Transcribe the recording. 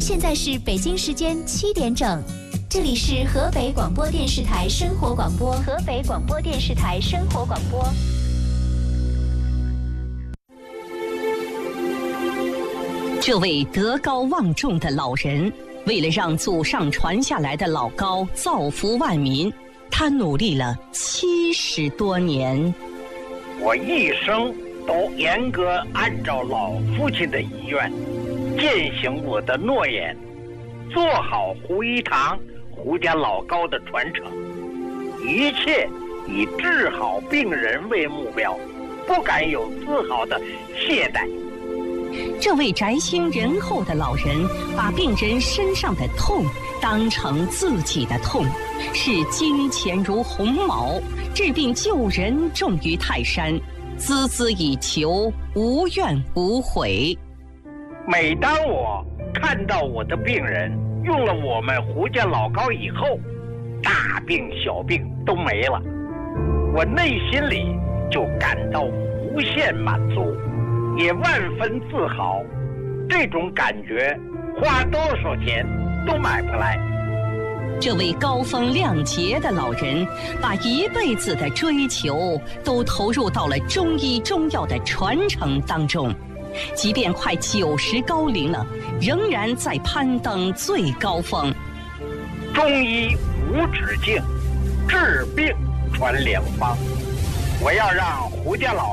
现在是北京时间7点整，这里是河北广播电视台生活广播。河北广播电视台生活广播。 这位德高望重的老人，为了让祖上传下来的老高造福万民，他努力了70多年。 我一生都严格按照老父亲的遗愿，践行我的诺言，做好胡一堂、胡家老高的传承，一切以治好病人为目标，不敢有丝毫的懈怠。 这位宅心仁厚的老人，把病人身上的痛当成自己的痛，视金钱如鸿毛，治病救人重于泰山，孜孜以求，无怨无悔。 每当我看到我的病人用了我们胡家老高以后，大病小病都没了，我内心里就感到无限满足，也万分自豪。这种感觉花多少钱都买不来。 这位高风亮节的老人，把一辈子的追求都投入到了中医中药的传承当中，即便快90高龄了，仍然在攀登最高峰。 中医无止境，治病传良方。我要让胡家老